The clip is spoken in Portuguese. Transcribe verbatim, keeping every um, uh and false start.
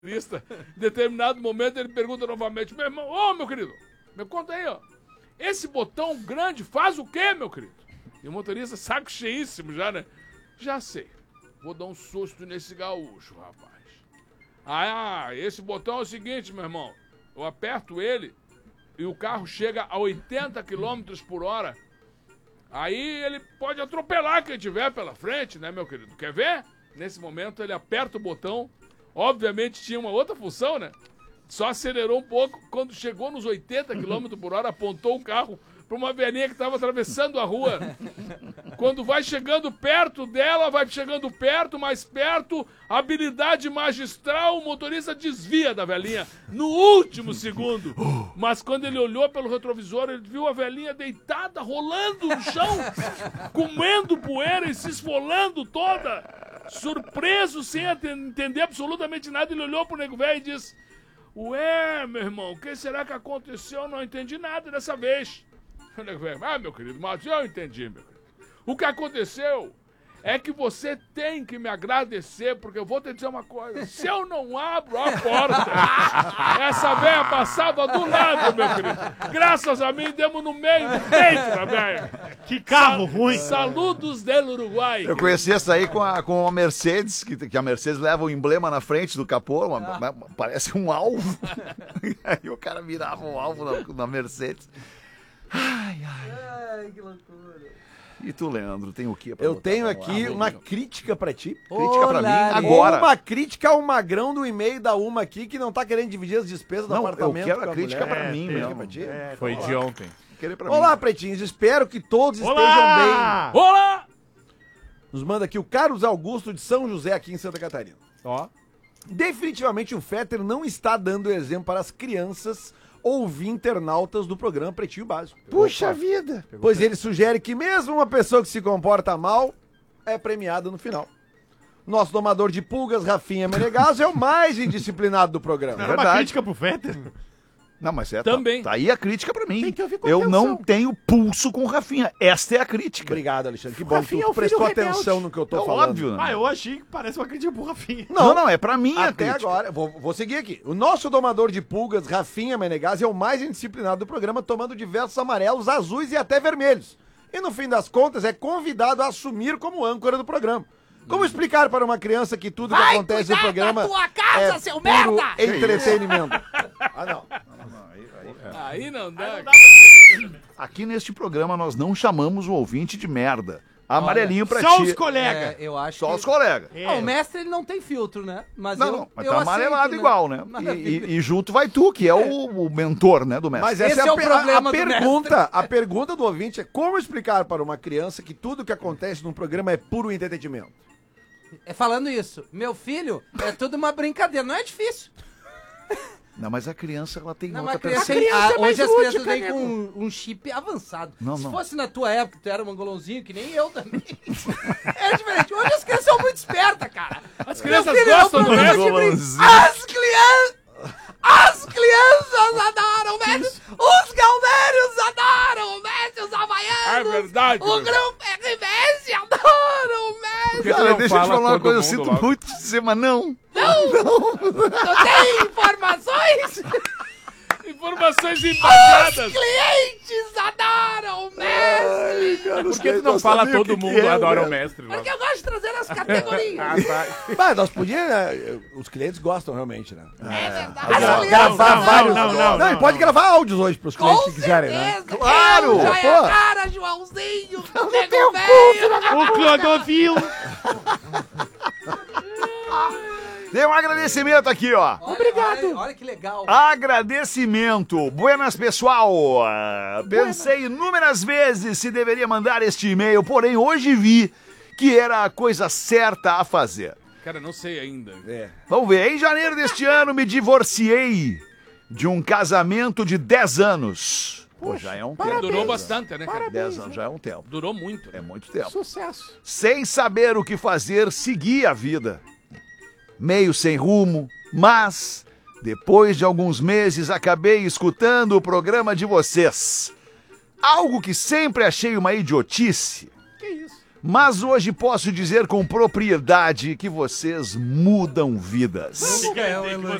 Em determinado momento ele pergunta novamente, meu irmão, ô oh, meu querido, me conta aí, ó. Esse botão grande faz o quê, meu querido? E o motorista, saco cheíssimo já, né? Já sei. Vou dar um susto nesse gaúcho, rapaz. Ah, esse botão é o seguinte, meu irmão. Eu aperto ele e o carro chega a oitenta quilômetros por hora. Aí ele pode atropelar quem tiver pela frente, né, meu querido? Quer ver? Nesse momento ele aperta o botão. Obviamente tinha uma outra função, né? Só acelerou um pouco. Quando chegou nos oitenta quilômetros por hora, apontou o carro para uma velhinha que estava atravessando a rua. Quando vai chegando perto dela, vai chegando perto, mais perto, habilidade magistral, o motorista desvia da velhinha no último segundo. Mas quando ele olhou pelo retrovisor, ele viu a velhinha deitada, rolando no chão, comendo poeira e se esfolando toda. Surpreso, sem entender absolutamente nada, ele olhou pro nego velho e disse: ué, meu irmão, o que será que aconteceu? Eu não entendi nada dessa vez. O nego velho, ah, meu querido, mas eu entendi, meu querido. O que aconteceu é que você tem que me agradecer, porque eu vou te dizer uma coisa. Se eu não abro a porta, essa velha passava do lado, meu querido. Graças a mim, demos no meio do peito da velha. Que carro Sa ruim. Saludos del Uruguai. Eu conheci essa aí com a, com a Mercedes, que, que a Mercedes leva o emblema na frente do capô, uma, uma, parece um alvo. Aí o cara virava um alvo na, na Mercedes. Ai, ai. Ai, que loucura. E tu, Leandro, tem o que pra Eu botar tenho no aqui ar, uma Rodrigo? crítica pra ti. Crítica pra mim Olá, agora. Uma crítica ao magrão do e-mail da Uma aqui, que não tá querendo dividir as despesas do Não, eu apartamento. quero a com crítica mulher. pra mim Crítica mesmo. pra ti? É, Foi de ontem. Querer pra Olá, mim. pretinhos. Espero que todos estejam Olá! Olá! bem. Nos manda aqui o Carlos Augusto de São José, aqui em Santa Catarina. Ó. Definitivamente o Fetter não está dando exemplo para as crianças ouvir internautas do programa Pretinho Básico. Puxa vida! Pois ele sugere que mesmo uma pessoa que se comporta mal é premiada no final. Nosso domador de pulgas, Rafinha Menegaso, é o mais indisciplinado do programa. Era uma Verdade. crítica pro Fetter? Não, mas é, Também. Tá, tá aí a crítica pra mim. Tem que ouvir com Eu atenção. não tenho pulso com o Rafinha. Esta é a crítica. Obrigado, Alexandre. Que bom que Rafinha é tu o filho prestou rebelde. atenção no que eu tô É falando. óbvio, né? Ah, eu achei que parece uma crítica pro Rafinha. Não, não, é pra mim a Até crítica. agora, vou, vou seguir aqui. O nosso domador de pulgas, Rafinha Menegas, é o mais indisciplinado do programa, tomando diversos amarelos, azuis e até vermelhos. E no fim das contas, é convidado a assumir como âncora do programa. Como explicar para uma criança que tudo que Vai acontece no cuidar programa da tua casa, é seu puro merda! entretenimento? Ah, não. Aí não dá. Aqui neste programa nós não chamamos o ouvinte de merda. Amarelinho pra Só ti. os colegas. É, eu acho Só que... os colegas. É. Ah, o mestre ele não tem filtro, né? Mas Não, eu, não, mas eu tá aceito, amarelado né? igual, né? E, Maravilha. e- e junto vai tu, que é o, o mentor, né, do mestre. Mas essa Esse é, é a, o pe- problema a do pergunta. A pergunta do ouvinte é como explicar para uma criança que tudo que acontece num programa é puro entretenimento? É falando isso, meu filho, é tudo uma brincadeira, não é difícil. Não, mas a criança, ela tem Não, outra mas criança, percepção. ah, é mais hoje as lúdica, crianças vêm nego. com um, um chip avançado. Não, Se não. fosse na tua época, tu era um mangolãozinho, que nem eu também. É diferente. Hoje as crianças são muito espertas, cara. As crianças Meu filho, gostam é um do programa mesmo. de brin- Mangolãozinho. As crianças... As crianças adoram o Messi! Os galnérios adoram o Messi! Os havaianos! É verdade, O meu. grupo R B S adora o Messi! Por que tu Cara, não deixa eu te fala falar uma todo coisa, eu mundo sinto logo? muito te dizer, mas não. Não tem informações? Informações embasadas. Clientes adoram o Messi! Por que tu não fala todo mundo adora o mestre? Porque Logo? eu gosto de trazer as categorias! Ah, tá. Mas nós podíamos, né? Os clientes gostam realmente, né? É verdade! Gra- As crianças gravar não, vários. não, não, Não, e não, pode não. gravar áudios hoje pros clientes Com que quiserem, né? certeza! Claro! Eu já é Pô. a cara, Joãozinho! Nego velho! O Clodovil. Tem um agradecimento aqui, ó. Obrigado! Olha, olha que legal! Agradecimento. Buenas, pessoal. Ah, Pensei inúmeras vezes se deveria mandar este e-mail, porém hoje vi que era a coisa certa a fazer. Cara, não sei ainda. É. Vamos ver, em janeiro deste ano me divorciei de um casamento de dez anos. Pô, já é um tempo. Durou bastante, né, cara? dez anos já é um tempo. Durou muito. É muito tempo. Sucesso. Sem saber o que fazer, segui a vida. Meio sem rumo, mas depois de alguns meses acabei escutando o programa de vocês. Algo que sempre achei uma idiotice. Que isso? Mas hoje posso dizer com propriedade que vocês mudam vidas. Que quer dizer que